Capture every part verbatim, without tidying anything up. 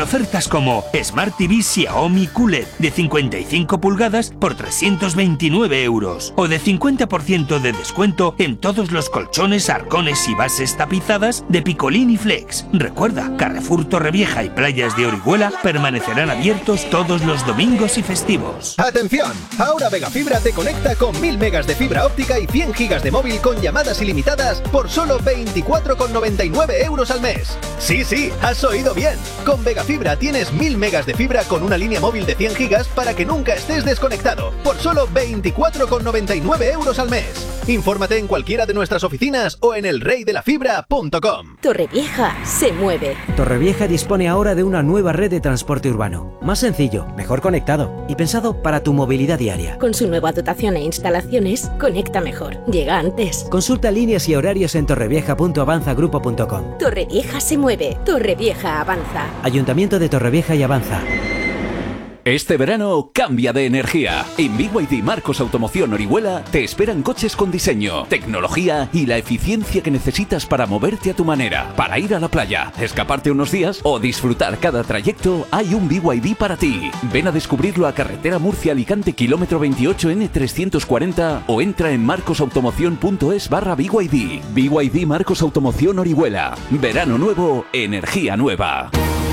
ofertas como Smart T V Xiaomi Q L E D de cincuenta y cinco pulgadas por trescientos veintinueve euros o de cincuenta por ciento de descuento en todos los colchones, arcones y bases tapizadas de Piccolini Flex. Recuerda, Carrefour Torrevieja y Playas de Orihuela permanecerán abiertos todos los domingos y festivos. ¡Atención! Ahora Megafibra te conecta con mil megas de fibra óptica y cien gigas de móvil con llamadas ilimitadas por solo veinticuatro con noventa y nueve euros al mes. Sí, sí, has oído bien. Con Megafibra tienes mil megas de fibra con una línea móvil de cien gigas para que nunca estés desconectado por solo veinticuatro con noventa y nueve euros al mes. Infórmate en cualquiera de nuestras oficinas o en el rey de la fibra punto com. Torrevieja se mueve. Torrevieja dispone ahora de una nueva red de transporte urbano. Más sencillo, mejor conectado y pensado para tu movilidad diaria. Con su nueva dotación e instalaciones, conecta mejor. Llega antes. Consulta líneas y horarios en torrevieja punto avanza grupo punto com. Torrevieja se mueve. Torrevieja avanza. Ayuntamiento de Torrevieja y Avanza. Este verano cambia de energía. En B Y D Marcos Automoción Orihuela te esperan coches con diseño, tecnología y la eficiencia que necesitas para moverte a tu manera. Para ir a la playa, escaparte unos días o disfrutar cada trayecto, hay un B Y D para ti. Ven a descubrirlo a Carretera Murcia-Alicante, kilómetro veintiocho N trescientos cuarenta o entra en marcosautomoción.es barra BYD. B Y D Marcos Automoción Orihuela. Verano nuevo, energía nueva.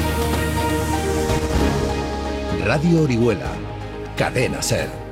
Radio Orihuela, Cadena Ser.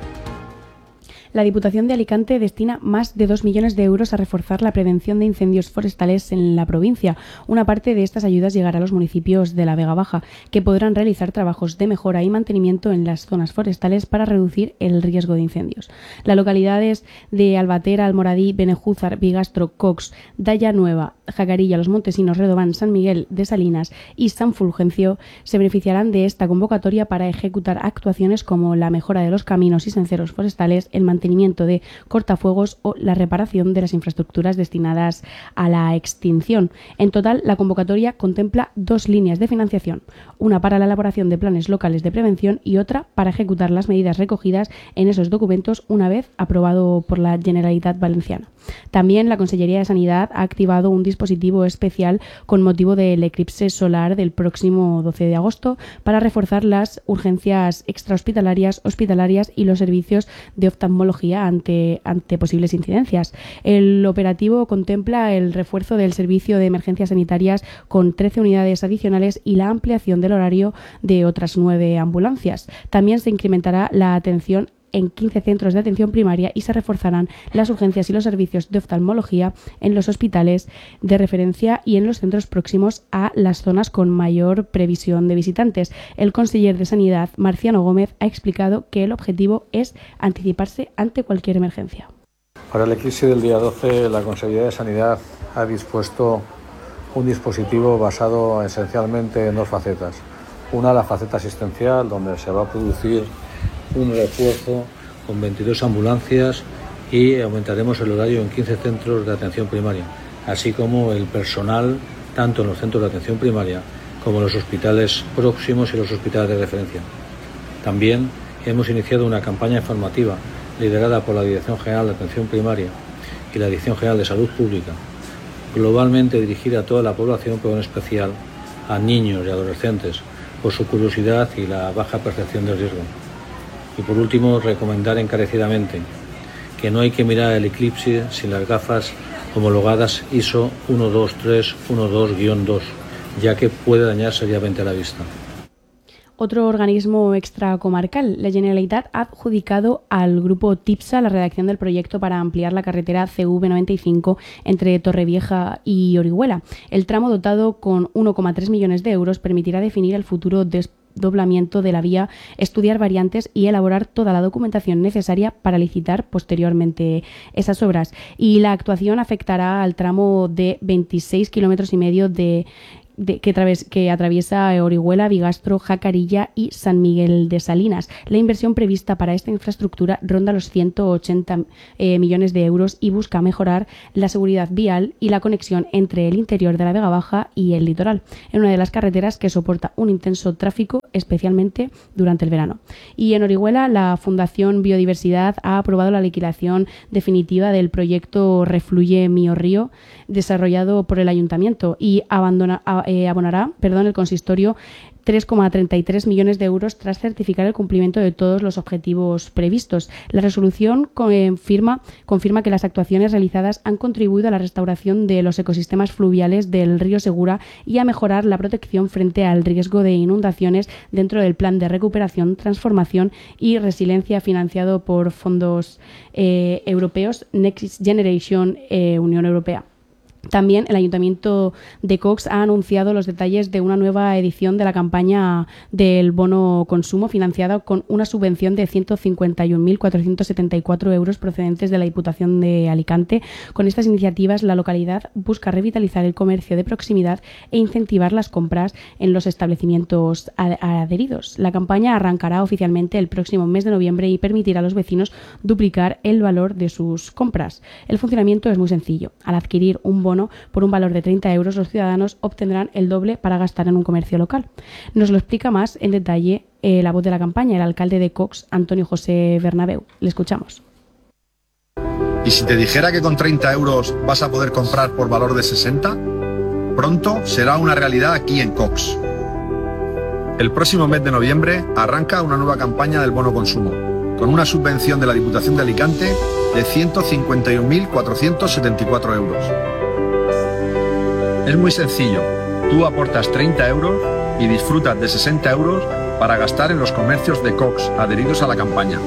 La Diputación de Alicante destina más de dos millones de euros a reforzar la prevención de incendios forestales en la provincia. Una parte de estas ayudas llegará a los municipios de la Vega Baja, que podrán realizar trabajos de mejora y mantenimiento en las zonas forestales para reducir el riesgo de incendios. Las localidades de Albatera, Almoradí, Benejúzar, Bigastro, Cox, Daya Nueva, Jacarilla, Los Montesinos, Redován, San Miguel de Salinas y San Fulgencio se beneficiarán de esta convocatoria para ejecutar actuaciones como la mejora de los caminos y senderos forestales, el mantenimiento de cortafuegos o la reparación de las infraestructuras destinadas a la extinción. En total, la convocatoria contempla dos líneas de financiación, una para la elaboración de planes locales de prevención y otra para ejecutar las medidas recogidas en esos documentos una vez aprobado por la Generalitat Valenciana. También la Consellería de Sanidad ha activado un dispositivo especial con motivo del eclipse solar del próximo doce de agosto para reforzar las urgencias extrahospitalarias, hospitalarias y los servicios de oftalmología ante, ante posibles incidencias. El operativo contempla el refuerzo del servicio de emergencias sanitarias con trece unidades adicionales y la ampliación del horario de otras nueve ambulancias. También se incrementará la atención en quince centros de atención primaria y se reforzarán las urgencias y los servicios de oftalmología en los hospitales de referencia y en los centros próximos a las zonas con mayor previsión de visitantes. El conseller de Sanidad, Marciano Gómez, ha explicado que el objetivo es anticiparse ante cualquier emergencia. Para el eclipse del día doce, la Consejería de Sanidad ha dispuesto un dispositivo basado esencialmente en dos facetas. Una, la faceta asistencial, donde se va a producir un refuerzo con veintidós ambulancias y aumentaremos el horario en quince centros de atención primaria, así como el personal tanto en los centros de atención primaria como en los hospitales próximos y los hospitales de referencia. También hemos iniciado una campaña informativa liderada por la Dirección General de Atención Primaria y la Dirección General de Salud Pública, globalmente dirigida a toda la población, pero en especial a niños y adolescentes, por su curiosidad y la baja percepción del riesgo. Y por último, recomendar encarecidamente que no hay que mirar el eclipse sin las gafas homologadas I S O uno dos tres uno dos guión dos, ya que puede dañar seriamente la vista. Otro organismo extracomarcal, la Generalitat ha adjudicado al grupo TIPSA la redacción del proyecto para ampliar la carretera C V noventa y cinco entre Torrevieja y Orihuela. El tramo, dotado con uno coma tres millones de euros, permitirá definir el futuro desdoblamiento de la vía, estudiar variantes y elaborar toda la documentación necesaria para licitar posteriormente esas obras. Y la actuación afectará al tramo de veintiséis kilómetros y medio de De, que, traves, que atraviesa Orihuela, Bigastro, Jacarilla y San Miguel de Salinas. La inversión prevista para esta infraestructura ronda los ciento ochenta eh, millones de euros y busca mejorar la seguridad vial y la conexión entre el interior de la Vega Baja y el litoral, en una de las carreteras que soporta un intenso tráfico, especialmente durante el verano. Y en Orihuela, la Fundación Biodiversidad ha aprobado la liquidación definitiva del proyecto Refluye Mío Río, desarrollado por el Ayuntamiento, y abandona, eh, abonará perdón, el consistorio tres coma treinta y tres millones de euros tras certificar el cumplimiento de todos los objetivos previstos. La resolución confirma, confirma que las actuaciones realizadas han contribuido a la restauración de los ecosistemas fluviales del río Segura y a mejorar la protección frente al riesgo de inundaciones dentro del Plan de Recuperación, Transformación y Resiliencia financiado por fondos eh, europeos Next Generation eh, Unión Europea. También el Ayuntamiento de Cox ha anunciado los detalles de una nueva edición de la campaña del bono consumo financiada con una subvención de ciento cincuenta y un mil cuatrocientos setenta y cuatro euros procedentes de la Diputación de Alicante. Con estas iniciativas, la localidad busca revitalizar el comercio de proximidad e incentivar las compras en los establecimientos adheridos. La campaña arrancará oficialmente el próximo mes de noviembre y permitirá a los vecinos duplicar el valor de sus compras. El funcionamiento es muy sencillo. Al adquirir un bono por un valor de treinta euros, los ciudadanos obtendrán el doble para gastar en un comercio local. Nos lo explica más en detalle eh, la voz de la campaña, el alcalde de Cox, Antonio José Bernabeu. Le escuchamos. ¿Y si te dijera que con treinta euros vas a poder comprar por valor de sesenta? Pronto será una realidad aquí en Cox. El próximo mes de noviembre arranca una nueva campaña del bono consumo, con una subvención de la Diputación de Alicante de ciento cincuenta y un mil cuatrocientos setenta y cuatro euros. Es muy sencillo, tú aportas treinta euros y disfrutas de sesenta euros para gastar en los comercios de Cox adheridos a la campaña.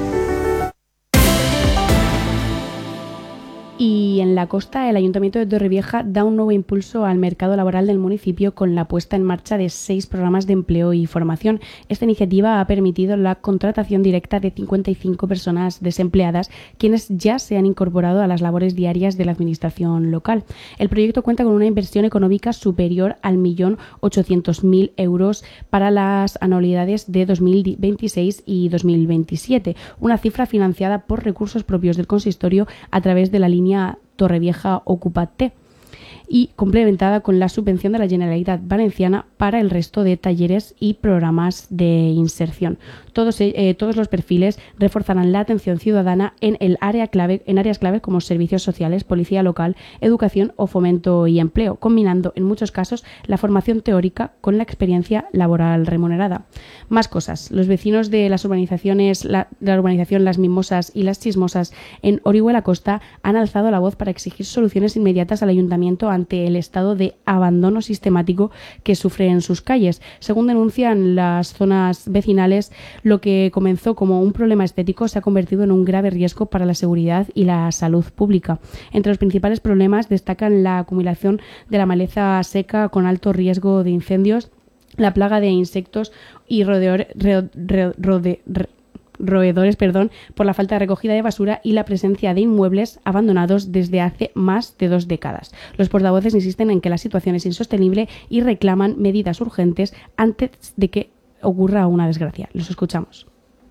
Y en la costa, el Ayuntamiento de Torrevieja da un nuevo impulso al mercado laboral del municipio con la puesta en marcha de seis programas de empleo y formación. Esta iniciativa ha permitido la contratación directa de cincuenta y cinco personas desempleadas, quienes ya se han incorporado a las labores diarias de la administración local. El proyecto cuenta con una inversión económica superior al millón ochocientos mil euros para las anualidades de dos mil veintiséis y dos mil veintisiete, una cifra financiada por recursos propios del consistorio a través de la línea Torrevieja Ocúpate y complementada con la subvención de la Generalitat Valenciana para el resto de talleres y programas de inserción. Todos, eh, todos los perfiles reforzarán la atención ciudadana en el área clave, en áreas claves como servicios sociales, policía local, educación o fomento y empleo, combinando en muchos casos la formación teórica con la experiencia laboral remunerada. Más cosas. Los vecinos de las urbanizaciones, la, de la urbanización Las Mimosas y Las Chismosas en Orihuela Costa han alzado la voz para exigir soluciones inmediatas al ayuntamiento ante el estado de abandono sistemático que sufre en sus calles. Según denuncian las zonas vecinales, lo que comenzó como un problema estético se ha convertido en un grave riesgo para la seguridad y la salud pública. Entre los principales problemas destacan la acumulación de la maleza seca con alto riesgo de incendios, la plaga de insectos y rodeor, ro, ro, rode, ro, roedores perdón, por la falta de recogida de basura y la presencia de inmuebles abandonados desde hace más de dos décadas. Los portavoces insisten en que la situación es insostenible y reclaman medidas urgentes antes de que ocurra una desgracia. Los escuchamos.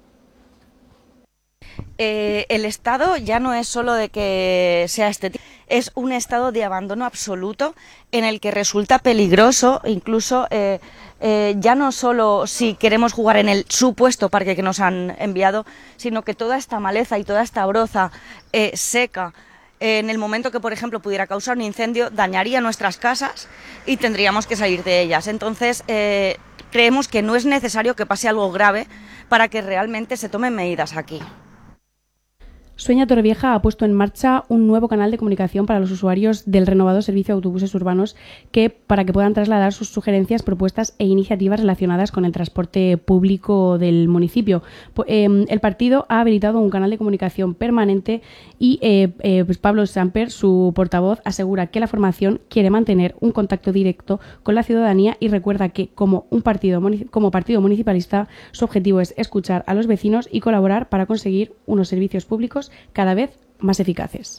Eh, el estado ya no es solo de que sea estético, es un estado de abandono absoluto en el que resulta peligroso, incluso eh, eh, ya no solo si queremos jugar en el supuesto parque que nos han enviado, sino que toda esta maleza y toda esta broza eh, seca, eh, en el momento que, por ejemplo, pudiera causar un incendio, dañaría nuestras casas y tendríamos que salir de ellas. Entonces, eh, creemos que no es necesario que pase algo grave para que realmente se tomen medidas aquí. Sueña Torrevieja ha puesto en marcha un nuevo canal de comunicación para los usuarios del renovado servicio de autobuses urbanos que, para que puedan trasladar sus sugerencias, propuestas e iniciativas relacionadas con el transporte público del municipio. El partido ha habilitado un canal de comunicación permanente y eh, eh, pues Pablo Samper, su portavoz, asegura que la formación quiere mantener un contacto directo con la ciudadanía y recuerda que como, un partido, como partido municipalista su objetivo es escuchar a los vecinos y colaborar para conseguir unos servicios públicos cada vez más eficaces.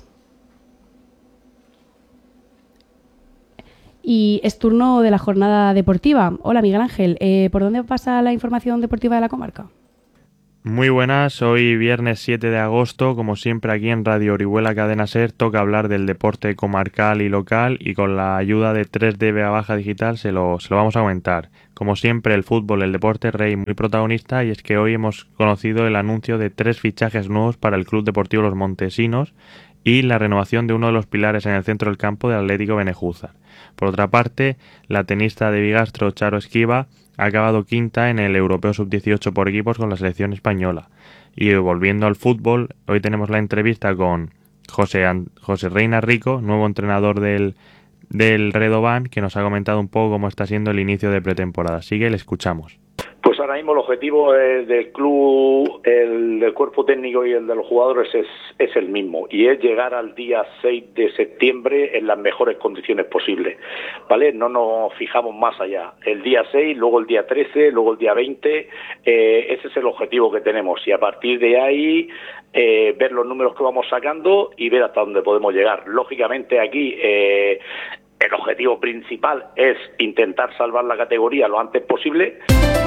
Y es turno de la jornada deportiva. Hola Miguel Ángel, eh, ¿por dónde pasa la información deportiva de la comarca? Muy buenas, hoy viernes siete de agosto, como siempre aquí en Radio Orihuela Cadena Ser, toca hablar del deporte comarcal y local y con la ayuda de tres D Vega Baja Digital se lo, se lo vamos a comentar. Como siempre, el fútbol, el deporte rey muy protagonista, y es que hoy hemos conocido el anuncio de tres fichajes nuevos para el Club Deportivo Los Montesinos y la renovación de uno de los pilares en el centro del campo del Atlético Benejúzar. Por otra parte, la tenista de Bigastro, Charo Esquiva, ha acabado quinta en el Europeo sub dieciocho por equipos con la selección española. Y volviendo al fútbol, hoy tenemos la entrevista con José, José Reina Rico, nuevo entrenador del, del Redován, que nos ha comentado un poco cómo está siendo el inicio de pretemporada. Sigue, le escuchamos. Pues ahora mismo el objetivo del club, el del cuerpo técnico y el de los jugadores es, es el mismo, y es llegar al día seis de septiembre en las mejores condiciones posibles, ¿vale? No nos fijamos más allá. El día seis, luego el día trece, luego el día veinte, eh, ese es el objetivo que tenemos, y a partir de ahí eh, ver los números que vamos sacando y ver hasta dónde podemos llegar. Lógicamente aquí eh, el objetivo principal es intentar salvar la categoría lo antes posible.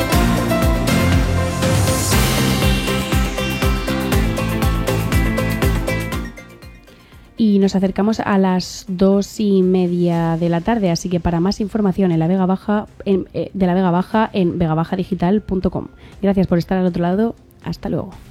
Y nos acercamos a las dos y media de la tarde, así que para más información en la Vega Baja, en, eh, de la Vega Baja en vega baja digital punto com. Gracias por estar al otro lado. Hasta luego.